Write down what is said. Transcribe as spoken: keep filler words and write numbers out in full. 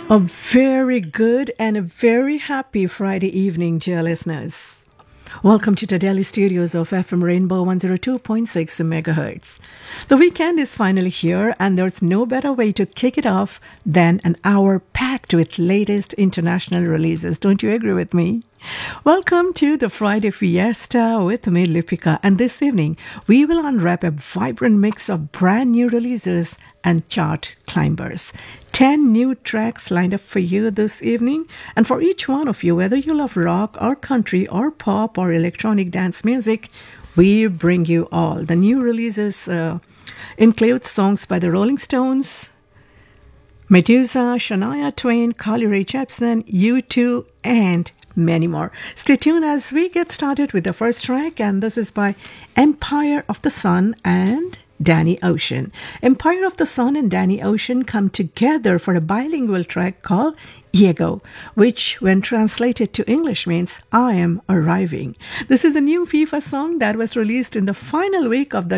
A very good and a very happy Friday evening, dear listeners. Welcome to the Delhi studios of F M Rainbow one oh two point six megahertz. The weekend is finally here, and there's no better way to kick it off than an hour packed with latest international releases. Don't you agree with me? Welcome to the Friday Fiesta with me, Lipika. And this evening, we will unwrap a vibrant mix of brand new releases and chart climbers. ten new tracks lined up for you this evening. And for each one of you, whether you love rock or country or pop or electronic dance music, we bring you all. The new releases uh, include songs by the Rolling Stones, Medusa, Shania Twain, Carly Rae Jepsen, U two, and many more. Stay tuned as we get started with the first track, and this is by Empire of the Sun and Danny Ocean. Empire of the Sun and Danny Ocean come together for a bilingual track called Llego, which when translated to English means I am arriving. This is a new FIFA song that was released in the final week of the